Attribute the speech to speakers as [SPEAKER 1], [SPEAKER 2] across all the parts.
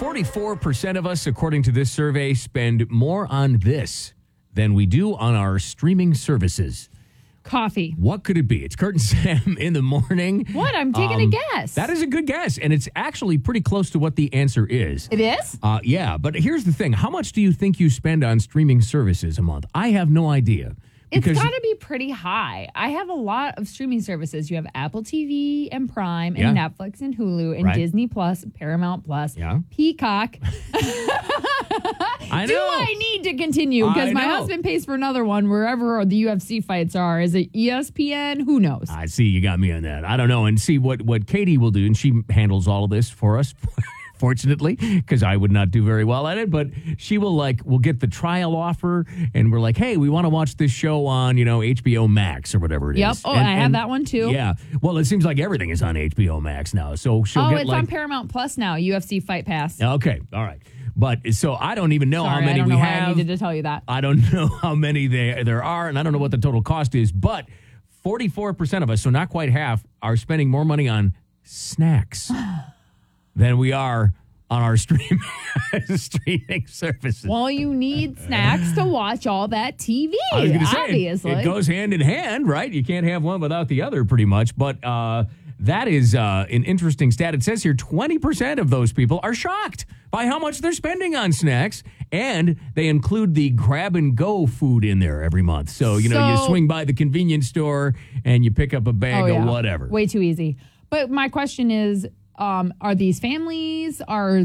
[SPEAKER 1] 44% of us, according to this survey, spend more on this than we do on our streaming services.
[SPEAKER 2] Coffee.
[SPEAKER 1] What could it be? It's Kurt and Sam in the morning.
[SPEAKER 2] What? I'm taking a guess.
[SPEAKER 1] That is a good guess, and it's actually pretty close to what the answer is.
[SPEAKER 2] It is?
[SPEAKER 1] Yeah, but here's the thing. How much do you think you spend on streaming services a month? I have no idea.
[SPEAKER 2] It's got to be pretty high. I have a lot of streaming services. You have Apple TV and Prime and Netflix and Hulu and Disney Plus, Paramount Plus, Peacock.
[SPEAKER 1] I know.
[SPEAKER 2] Do I need to continue? Because my husband pays for another one wherever the UFC fights are. Is it ESPN? Who knows?
[SPEAKER 1] I see. You got me on that. I don't know. And see what Katie will do, and she handles all of this for us. Fortunately, because I would not do very well at it, but she will we'll get the trial offer, and we're like, hey, we want to watch this show on, HBO Max or whatever it is.
[SPEAKER 2] Yep. Oh, and I have that one too.
[SPEAKER 1] Yeah. Well, it seems like everything is on HBO Max now, so she'll get
[SPEAKER 2] it's on Paramount Plus now. UFC Fight Pass.
[SPEAKER 1] Okay. All right. But so I don't even know how many
[SPEAKER 2] I don't know
[SPEAKER 1] we
[SPEAKER 2] why
[SPEAKER 1] have.
[SPEAKER 2] I needed to tell you that.
[SPEAKER 1] I don't know how many there are, and I don't know what the total cost is. But 44% of us, so not quite half, are spending more money on snacks than we are on our streaming services.
[SPEAKER 2] Well, you need snacks to watch all that TV,
[SPEAKER 1] I was gonna say,
[SPEAKER 2] obviously.
[SPEAKER 1] It goes hand in hand, right? You can't have one without the other, pretty much. But that is an interesting stat. It says here 20% of those people are shocked by how much they're spending on snacks, and they include the grab-and-go food in there every month. So, you swing by the convenience store and you pick up a bag of whatever.
[SPEAKER 2] Way too easy. But my question is, are these families?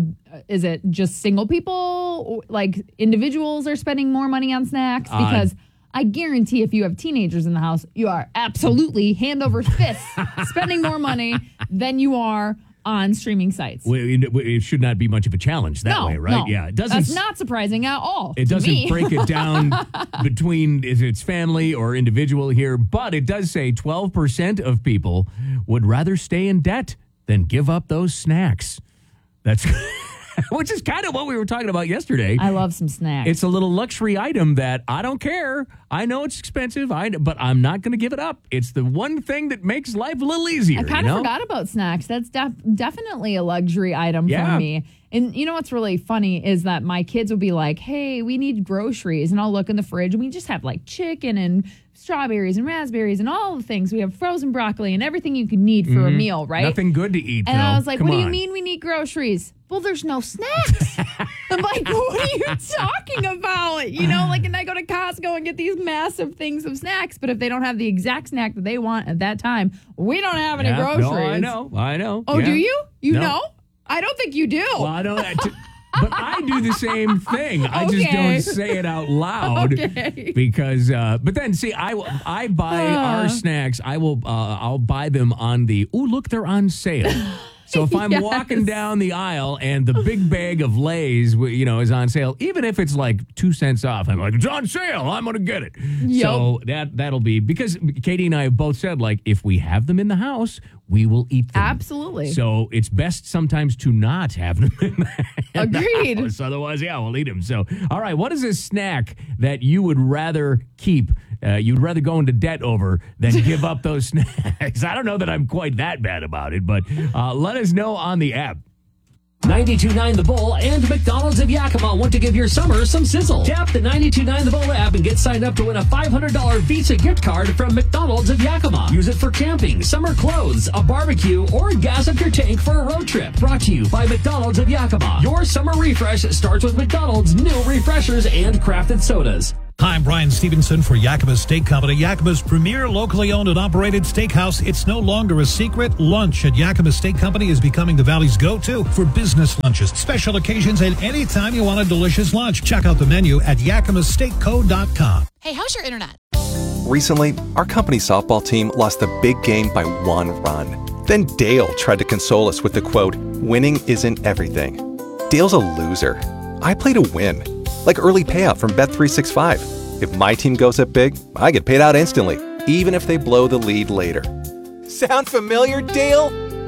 [SPEAKER 2] Is it just single people? Like individuals are spending more money on snacks? Because I guarantee if you have teenagers in the house, you are absolutely hand over fist spending more money than you are on streaming sites.
[SPEAKER 1] It should not be much of a challenge that way, right?
[SPEAKER 2] No.
[SPEAKER 1] Yeah, it doesn't.
[SPEAKER 2] That's not surprising at all.
[SPEAKER 1] It doesn't break it down between if it's family or individual here, but it does say 12% of people would rather stay in debt than give up those snacks. That's which is kind of what we were talking about yesterday.
[SPEAKER 2] I love some snacks.
[SPEAKER 1] It's a little luxury item that I don't care. I know it's expensive, but I'm not going to give it up. It's the one thing that makes life a little easier.
[SPEAKER 2] I kind of forgot about snacks. That's definitely a luxury item for me. And you know what's really funny is that my kids will be like, hey, we need groceries. And I'll look in the fridge and we just have like chicken and strawberries and raspberries and all the things. We have frozen broccoli and everything you could need for a meal, right?
[SPEAKER 1] Nothing good to eat,
[SPEAKER 2] And
[SPEAKER 1] though.
[SPEAKER 2] I was like,
[SPEAKER 1] Come
[SPEAKER 2] what do
[SPEAKER 1] on.
[SPEAKER 2] you mean we need groceries? Well, there's no snacks. I'm like, what are you talking about? And I go to Costco and get these massive things of snacks. But if they don't have the exact snack that they want at that time, we don't have any groceries.
[SPEAKER 1] No, I know.
[SPEAKER 2] Oh,
[SPEAKER 1] Yeah.
[SPEAKER 2] do you? You
[SPEAKER 1] No.
[SPEAKER 2] know? I don't think you do.
[SPEAKER 1] Well, I don't. But I do the same thing. I just don't say it out loud because. But then, see, I buy our snacks. I'll buy them on the. Oh, look, they're on sale. So if I'm walking down the aisle and the big bag of Lay's, is on sale, even if it's like 2 cents off, I'm like, it's on sale. I'm going to get it.
[SPEAKER 2] Yep.
[SPEAKER 1] So that'll be because Katie and I have both said, like, if we have them in the house, we will eat them.
[SPEAKER 2] Absolutely.
[SPEAKER 1] So it's best sometimes to not have them in
[SPEAKER 2] Agreed.
[SPEAKER 1] the house. Otherwise, we'll eat them. So, all right, what is a snack that you would rather keep? You'd rather go into debt over than give up those snacks. I don't know that I'm quite that bad about it, but let us know on the app.
[SPEAKER 3] 92.9 The Bull and McDonald's of Yakima want to give your summer some sizzle. Tap the 92.9 The Bull app and get signed up to win a $500 Visa gift card from McDonald's of Yakima. Use it for camping, summer clothes, a barbecue, or gas up your tank for a road trip. Brought to you by McDonald's of Yakima. Your summer refresh starts with McDonald's new refreshers and crafted sodas.
[SPEAKER 4] Hi, I'm Brian Stevenson for Yakima Steak Company, Yakima's premier locally owned and operated steakhouse. It's no longer a secret. Lunch at Yakima Steak Company is becoming the Valley's go-to for business lunches, special occasions, and anytime you want a delicious lunch. Check out the menu at yakimasteakco.com.
[SPEAKER 5] Hey, how's your internet?
[SPEAKER 6] Recently, our company softball team lost the big game by 1 run. Then Dale tried to console us with the quote, "Winning isn't everything." Dale's a loser. I play to win. Like early payout from Bet365. If my team goes up big, I get paid out instantly, even if they blow the lead later. Sound familiar, Dale?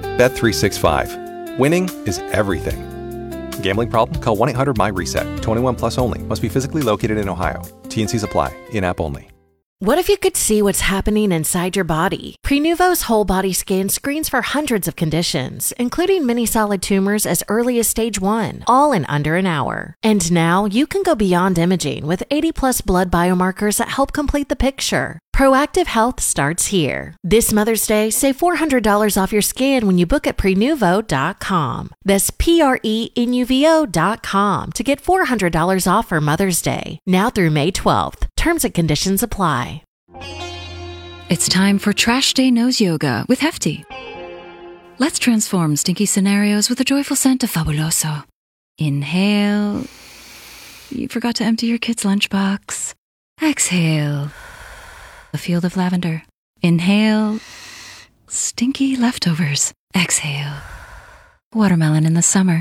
[SPEAKER 6] Bet365. Winning is everything. Gambling problem? Call 1-800-MY-RESET. 21 plus only. Must be physically located in Ohio. T&Cs apply. In-app only.
[SPEAKER 5] What if you could see what's happening inside your body? Prenuvo's whole body scan screens for hundreds of conditions, including many solid tumors as early as stage 1, all in under an hour. And now you can go beyond imaging with 80+ blood biomarkers that help complete the picture. Proactive health starts here. This Mother's Day, save $400 off your scan when you book at Prenuvo.com. That's Prenuvo.com to get $400 off for Mother's Day. Now through May 12th. Terms and conditions apply.
[SPEAKER 7] It's time for Trash Day Nose Yoga with Hefty. Let's transform stinky scenarios with a joyful scent of Fabuloso. Inhale. You forgot to empty your kid's lunchbox. Exhale. A field of lavender. Inhale. Stinky leftovers. Exhale. Watermelon in the summer.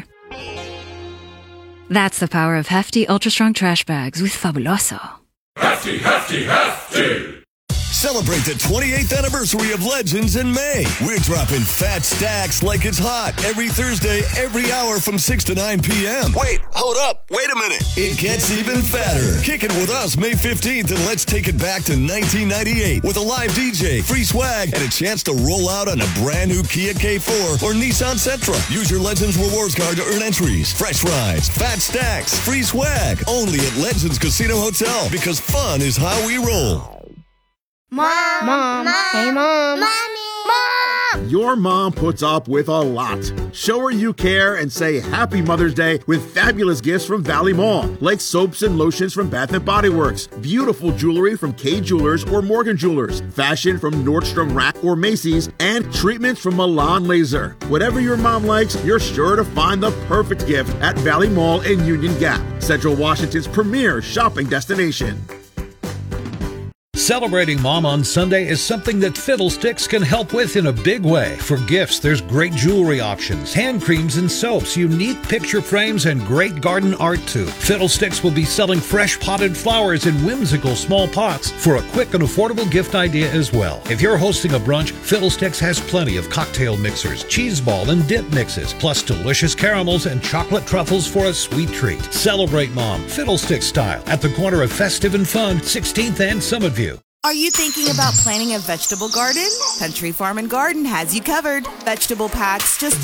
[SPEAKER 7] That's the power of Hefty Ultra Strong Trash Bags with Fabuloso.
[SPEAKER 8] Hefty, Hefty, Hefty! Celebrate the 28th anniversary of Legends in May. We're dropping fat stacks like it's hot every Thursday, every hour from 6 to 9 p.m. Wait, hold up. Wait a minute. It gets even fatter. Kick it with us May 15th and let's take it back to 1998 with a live DJ, free swag, and a chance to roll out on a brand new Kia K4 or Nissan Sentra. Use your Legends rewards card to earn entries, fresh rides, fat stacks, free swag. Only at Legends Casino Hotel because fun is how we roll.
[SPEAKER 9] Mom. Hey, Mom.
[SPEAKER 10] Mommy.
[SPEAKER 9] Mom.
[SPEAKER 11] Your mom puts up with a lot. Show her you care and say Happy Mother's Day with fabulous gifts from Valley Mall, like soaps and lotions from Bath & Body Works, beautiful jewelry from Kay Jewelers or Morgan Jewelers, fashion from Nordstrom Rack or Macy's, and treatments from Milan Laser. Whatever your mom likes, you're sure to find the perfect gift at Valley Mall in Union Gap, Central Washington's premier shopping destination.
[SPEAKER 4] Celebrating Mom on Sunday is something that Fiddlesticks can help with in a big way. For gifts, there's great jewelry options, hand creams and soaps, unique picture frames, and great garden art too. Fiddlesticks will be selling fresh potted flowers in whimsical small pots for a quick and affordable gift idea as well. If you're hosting a brunch, Fiddlesticks has plenty of cocktail mixers, cheese ball and dip mixes, plus delicious caramels and chocolate truffles for a sweet treat. Celebrate Mom, Fiddlesticks style, at the corner of Festive and Fun, 16th and Summitview.
[SPEAKER 12] Are you thinking about planting a vegetable garden? Country Farm and Garden has you covered. Vegetable packs, just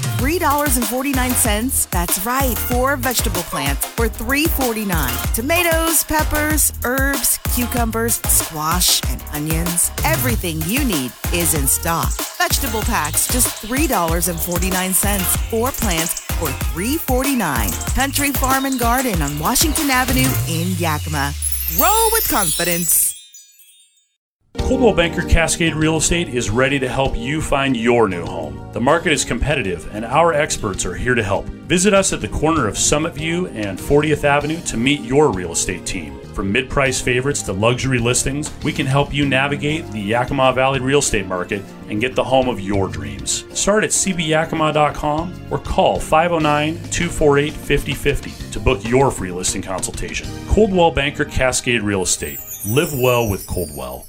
[SPEAKER 12] $3.49. That's right, 4 vegetable plants for $3.49. Tomatoes, peppers, herbs, cucumbers, squash, and onions. Everything you need is in stock. Vegetable packs, just $3.49. 4 plants for $3.49. Country Farm and Garden on Washington Avenue in Yakima. Roll with confidence.
[SPEAKER 13] Coldwell Banker Cascade Real Estate is ready to help you find your new home. The market is competitive, and our experts are here to help. Visit us at the corner of Summit View and 40th Avenue to meet your real estate team. From mid-price favorites to luxury listings, we can help you navigate the Yakima Valley real estate market and get the home of your dreams. Start at cbyakima.com or call 509-248-5050 to book your free listing consultation. Coldwell Banker Cascade Real Estate. Live well with Coldwell.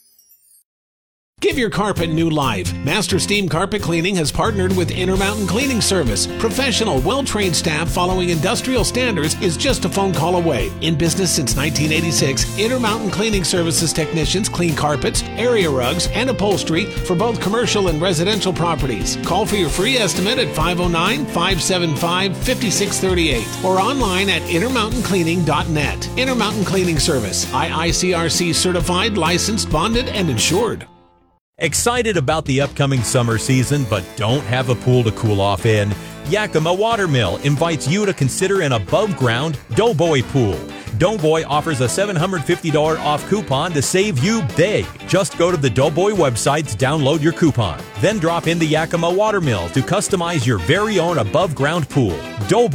[SPEAKER 14] Give your carpet new life. Master Steam Carpet Cleaning has partnered with Intermountain Cleaning Service. Professional, well-trained staff following industrial standards is just a phone call away. In business since 1986, Intermountain Cleaning Services technicians clean carpets, area rugs, and upholstery for both commercial and residential properties. Call for your free estimate at 509-575-5638 or online at intermountaincleaning.net. Intermountain Cleaning Service, IICRC certified, licensed, bonded, and insured.
[SPEAKER 15] Excited about the upcoming summer season, but don't have a pool to cool off in? Yakima Watermill invites you to consider an above-ground Doughboy pool. Doughboy offers a $750 off coupon to save you big. Just go to the Doughboy website to download your coupon. Then drop in the Yakima Watermill to customize your very own above-ground pool. Doughboy